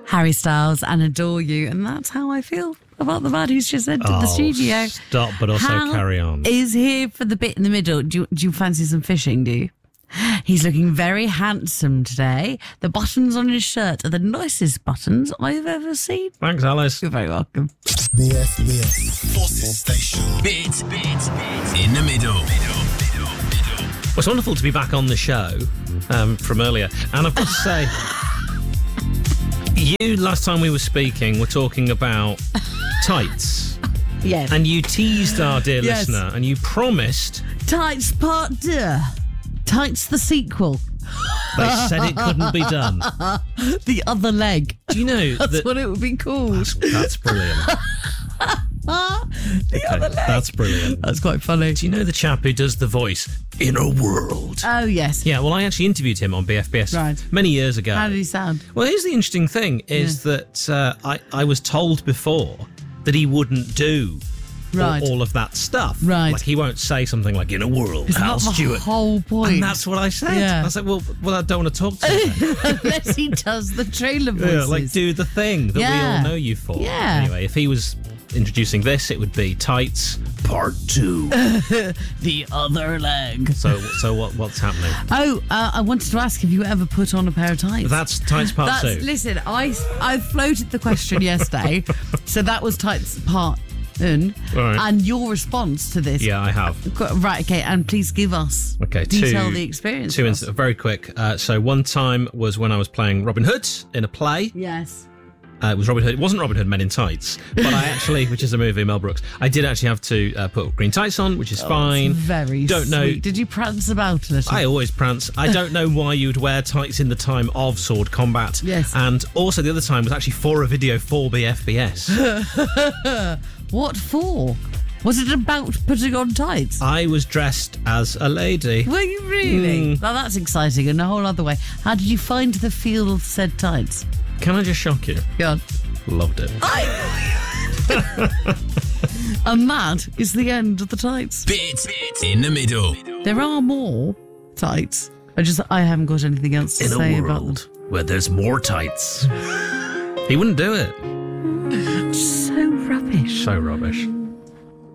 Harry Styles and Adore You. And that's how I feel about the man who's just entered the studio. Stop, but also carry on. Is here for the bit in the middle. Do you fancy some fishing, do you? He's looking very handsome today. The buttons on his shirt are the nicest buttons I've ever seen. Thanks, Alice. You're very welcome. BFBS Forces Station. Bit in the middle. Well, it's wonderful to be back on the show from earlier. And I've got to say, you, last time we were speaking, were talking about tights. Yes. And you teased our dear Yes. listener, and you promised... Tights Part 2. Tights the sequel. They said it couldn't be done. The other leg. Do you know That's what it would be called. That's brilliant. The other leg. That's brilliant. That's quite funny. Do you know the chap who does the voice in a world? Oh, yes. Yeah, well, I actually interviewed him on BFBS many years ago. How did he sound? Well, here's the interesting thing, is that I was told before that he wouldn't do all of that stuff. Right. Like, he won't say something like, in a world, It's Hal not the Stewart. whole point. And that's what I said. Yeah. I was like, well, I don't want to talk to you. Unless he does the trailer voices. Yeah, like, do the thing that we all know you for. Yeah. Anyway, if he was introducing this, it would be Tights Part 2. The other leg. So what's happening? Oh, I wanted to ask, have you ever put on a pair of tights? That's Tights Part 2. Listen, I floated the question yesterday, so that was Tights Part 1. Right. And your response to this. Yeah, I have. Right, okay, and please give us detail the experience. Two incidents, very quick. So one time was when I was playing Robin Hood in a play. Yes. It was Robin Hood. It wasn't Robin Hood Men in Tights, but I actually, which is a movie, Mel Brooks, I did actually have to put green tights on, which is fine. Very Don't know. sweet. Did you prance about a little? I always prance. I don't know why you'd wear tights in the time of sword combat. Yes. And also the other time was actually for a video for BFBS. What for? Was it about putting on tights? I was dressed as a lady. Were you really? Now that's exciting in a whole other way. How did you find the feel of said tights? Can I just shock you? Go on. Loved it. And that is the end of the tights. Bit in the middle. There are more tights. I haven't got anything else to In say a about them. world where there's more tights. He wouldn't do it. So rubbish. So rubbish.